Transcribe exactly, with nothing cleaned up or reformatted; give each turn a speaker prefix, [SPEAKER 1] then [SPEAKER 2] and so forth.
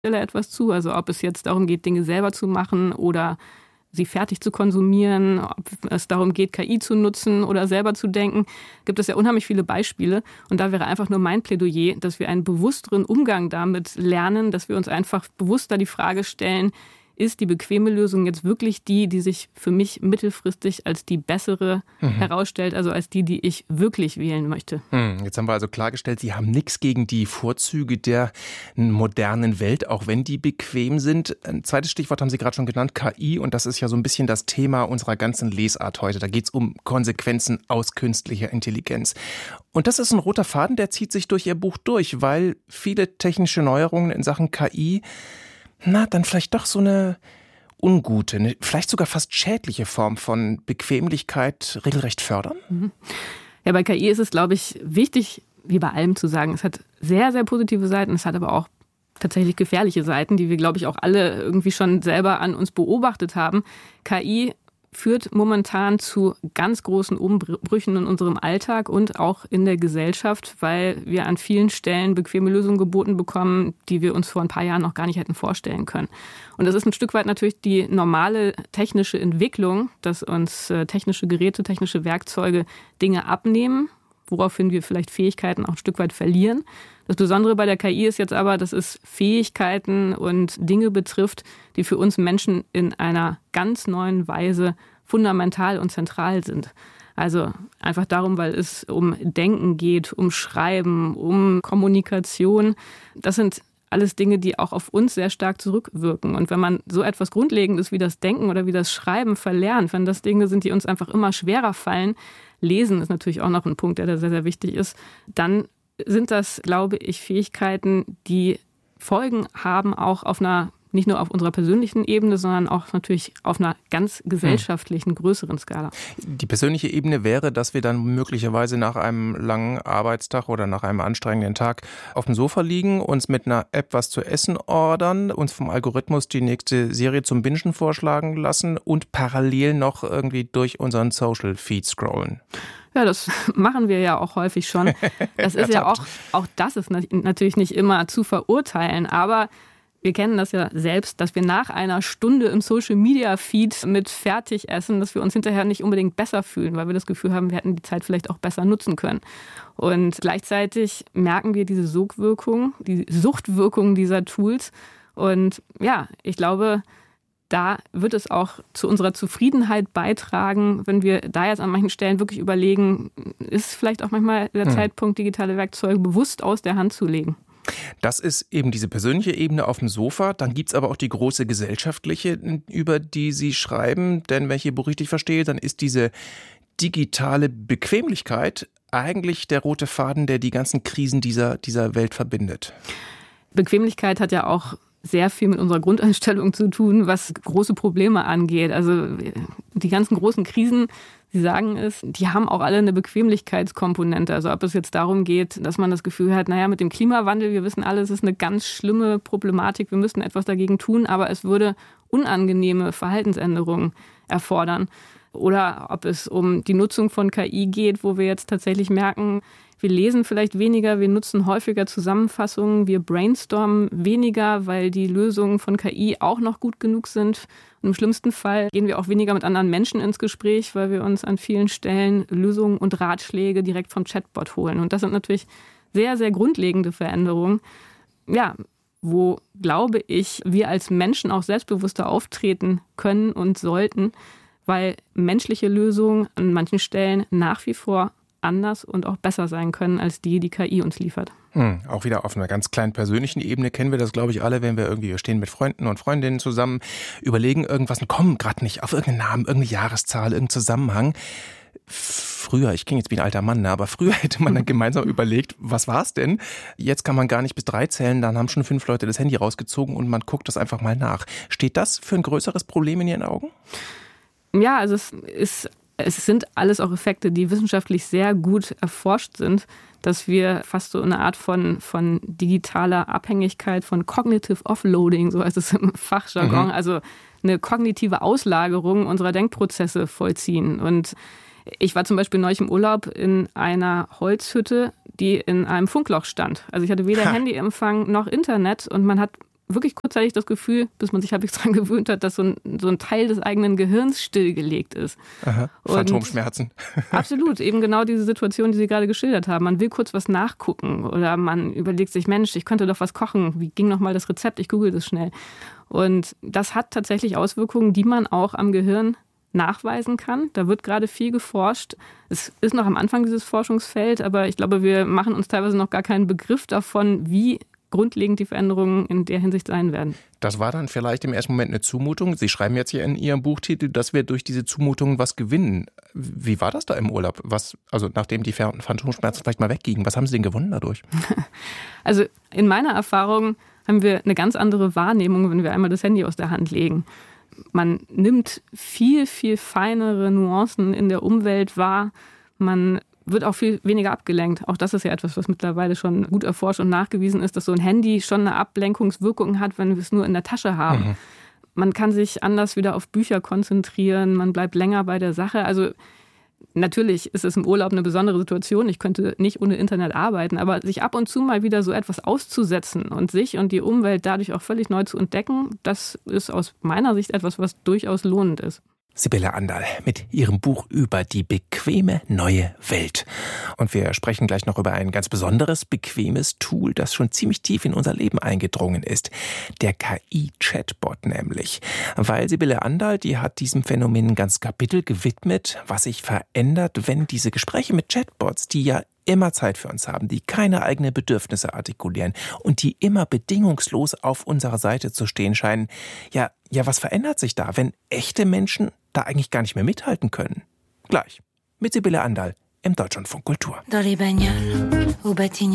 [SPEAKER 1] etwas zu. Also ob es jetzt darum geht, Dinge selber zu machen oder sie fertig zu konsumieren, ob es darum geht, K I zu nutzen oder selber zu denken, gibt es ja unheimlich viele Beispiele. Und da wäre einfach nur mein Plädoyer, dass wir einen bewussteren Umgang damit lernen, dass wir uns einfach bewusster die Frage stellen, ist die bequeme Lösung jetzt wirklich die, die sich für mich mittelfristig als die bessere mhm. herausstellt, also als die, die ich wirklich wählen möchte.
[SPEAKER 2] Hm, jetzt haben wir also klargestellt, Sie haben nichts gegen die Vorzüge der modernen Welt, auch wenn die bequem sind. Ein zweites Stichwort haben Sie gerade schon genannt, K I, und das ist ja so ein bisschen das Thema unserer ganzen Lesart heute. Da geht es um Konsequenzen aus künstlicher Intelligenz. Und das ist ein roter Faden, der zieht sich durch Ihr Buch durch, weil viele technische Neuerungen in Sachen K I na, dann vielleicht doch so eine ungute, eine vielleicht sogar fast schädliche Form von Bequemlichkeit regelrecht fördern?
[SPEAKER 1] Mhm. Ja, bei K I ist es, glaube ich, wichtig, wie bei allem zu sagen, es hat sehr, sehr positive Seiten, es hat aber auch tatsächlich gefährliche Seiten, die wir, glaube ich, auch alle irgendwie schon selber an uns beobachtet haben. K I führt momentan zu ganz großen Umbrüchen in unserem Alltag und auch in der Gesellschaft, weil wir an vielen Stellen bequeme Lösungen geboten bekommen, die wir uns vor ein paar Jahren noch gar nicht hätten vorstellen können. Und das ist ein Stück weit natürlich die normale technische Entwicklung, dass uns technische Geräte, technische Werkzeuge Dinge abnehmen, woraufhin wir vielleicht Fähigkeiten auch ein Stück weit verlieren. Das Besondere bei der K I ist jetzt aber, dass es Fähigkeiten und Dinge betrifft, die für uns Menschen in einer ganz neuen Weise fundamental und zentral sind. Also einfach darum, weil es um Denken geht, um Schreiben, um Kommunikation. Das sind alles Dinge, die auch auf uns sehr stark zurückwirken. Und wenn man so etwas Grundlegendes wie das Denken oder wie das Schreiben verlernt, wenn das Dinge sind, die uns einfach immer schwerer fallen, Lesen ist natürlich auch noch ein Punkt, der da sehr, sehr wichtig ist, dann sind das, glaube ich, Fähigkeiten, die Folgen haben, auch auf einer, nicht nur auf unserer persönlichen Ebene, sondern auch natürlich auf einer ganz gesellschaftlichen, größeren Skala.
[SPEAKER 2] Die persönliche Ebene wäre, dass wir dann möglicherweise nach einem langen Arbeitstag oder nach einem anstrengenden Tag auf dem Sofa liegen, uns mit einer App was zu essen ordern, uns vom Algorithmus die nächste Serie zum Bingen vorschlagen lassen und parallel noch irgendwie durch unseren Social Feed scrollen.
[SPEAKER 1] Ja, das machen wir ja auch häufig schon. Das ist ja auch, auch das ist natürlich nicht immer zu verurteilen, aber wir kennen das ja selbst, dass wir nach einer Stunde im Social-Media-Feed mit Fertigessen, dass wir uns hinterher nicht unbedingt besser fühlen, weil wir das Gefühl haben, wir hätten die Zeit vielleicht auch besser nutzen können. Und gleichzeitig merken wir diese Sogwirkung, die Suchtwirkung dieser Tools. Und ja, ich glaube, da wird es auch zu unserer Zufriedenheit beitragen, wenn wir da jetzt an manchen Stellen wirklich überlegen, ist vielleicht auch manchmal der hm. Zeitpunkt, digitale Werkzeuge bewusst aus der Hand zu legen.
[SPEAKER 2] Das ist eben diese persönliche Ebene auf dem Sofa. Dann gibt es aber auch die große gesellschaftliche, über die Sie schreiben. Denn wenn ich Ihr Buch richtig verstehe, dann ist diese digitale Bequemlichkeit eigentlich der rote Faden, der die ganzen Krisen dieser, dieser Welt verbindet.
[SPEAKER 1] Bequemlichkeit hat ja auch sehr viel mit unserer Grundeinstellung zu tun, was große Probleme angeht. Also die ganzen großen Krisen, Sie sagen es, die haben auch alle eine Bequemlichkeitskomponente. Also ob es jetzt darum geht, dass man das Gefühl hat, naja, mit dem Klimawandel, wir wissen alle, es ist eine ganz schlimme Problematik, wir müssen etwas dagegen tun, aber es würde unangenehme Verhaltensänderungen erfordern. Oder ob es um die Nutzung von K I geht, wo wir jetzt tatsächlich merken, wir lesen vielleicht weniger, wir nutzen häufiger Zusammenfassungen, wir brainstormen weniger, weil die Lösungen von K I auch noch gut genug sind. Und im schlimmsten Fall gehen wir auch weniger mit anderen Menschen ins Gespräch, weil wir uns an vielen Stellen Lösungen und Ratschläge direkt vom Chatbot holen. Und das sind natürlich sehr, sehr grundlegende Veränderungen, ja, wo, glaube ich, wir als Menschen auch selbstbewusster auftreten können und sollten, weil menschliche Lösungen an manchen Stellen nach wie vor anders und auch besser sein können als die, die K I uns liefert.
[SPEAKER 2] Hm, auch wieder auf einer ganz kleinen persönlichen Ebene kennen wir das, glaube ich, alle, wenn wir irgendwie, wir stehen mit Freunden und Freundinnen zusammen, überlegen irgendwas und kommen gerade nicht auf irgendeinen Namen, irgendeine Jahreszahl, irgendeinen Zusammenhang. Früher, ich klinge jetzt wie ein alter Mann, aber früher hätte man dann gemeinsam überlegt, was war es denn? Jetzt kann man gar nicht bis drei zählen, dann haben schon fünf Leute das Handy rausgezogen und man guckt das einfach mal nach. Steht das für ein größeres Problem in Ihren Augen?
[SPEAKER 1] Ja, also es ist Es sind alles auch Effekte, die wissenschaftlich sehr gut erforscht sind, dass wir fast so eine Art von, von digitaler Abhängigkeit, von Cognitive Offloading, so heißt es im Fachjargon, mhm. also eine kognitive Auslagerung unserer Denkprozesse vollziehen. Und ich war zum Beispiel neulich im Urlaub in einer Holzhütte, die in einem Funkloch stand. Also ich hatte weder ha. Handyempfang noch Internet und man hat wirklich kurzzeitig das Gefühl, bis man sich halbwegs dran gewöhnt hat, dass so ein, so ein Teil des eigenen Gehirns stillgelegt ist.
[SPEAKER 2] Aha, Phantomschmerzen.
[SPEAKER 1] Absolut, eben genau diese Situation, die Sie gerade geschildert haben. Man will kurz was nachgucken oder man überlegt sich, Mensch, ich könnte doch was kochen. Wie ging nochmal das Rezept? Ich google das schnell. Und das hat tatsächlich Auswirkungen, die man auch am Gehirn nachweisen kann. Da wird gerade viel geforscht. Es ist noch am Anfang dieses Forschungsfeld, aber ich glaube, wir machen uns teilweise noch gar keinen Begriff davon, wie grundlegend die Veränderungen in der Hinsicht sein werden.
[SPEAKER 2] Das war dann vielleicht im ersten Moment eine Zumutung. Sie schreiben jetzt hier in Ihrem Buchtitel, dass wir durch diese Zumutungen was gewinnen. Wie war das da im Urlaub? Was, also nachdem die Phantomschmerzen vielleicht mal weggingen, was haben Sie denn gewonnen dadurch?
[SPEAKER 1] Also in meiner Erfahrung haben wir eine ganz andere Wahrnehmung, wenn wir einmal das Handy aus der Hand legen. Man nimmt viel, viel feinere Nuancen in der Umwelt wahr. Man wird auch viel weniger abgelenkt. Auch das ist ja etwas, was mittlerweile schon gut erforscht und nachgewiesen ist, dass so ein Handy schon eine Ablenkungswirkung hat, wenn wir es nur in der Tasche haben. Mhm. Man kann sich anders wieder auf Bücher konzentrieren, man bleibt länger bei der Sache. Also natürlich ist es im Urlaub eine besondere Situation. Ich könnte nicht ohne Internet arbeiten, aber sich ab und zu mal wieder so etwas auszusetzen und sich und die Umwelt dadurch auch völlig neu zu entdecken, das ist aus meiner Sicht etwas, was durchaus lohnend ist.
[SPEAKER 2] Sibylle Anderl mit ihrem Buch über die bequeme neue Welt. Und wir sprechen gleich noch über ein ganz besonderes, bequemes Tool, das schon ziemlich tief in unser Leben eingedrungen ist. Der K I-Chatbot nämlich. Weil Sibylle Anderl, die hat diesem Phänomen ein ganzes Kapitel gewidmet, was sich verändert, wenn diese Gespräche mit Chatbots, die ja immer Zeit für uns haben, die keine eigenen Bedürfnisse artikulieren und die immer bedingungslos auf unserer Seite zu stehen scheinen. Ja, ja, was verändert sich da, wenn echte Menschen da eigentlich gar nicht mehr mithalten können? Gleich mit Sibylle Anderl im Deutschlandfunk Kultur.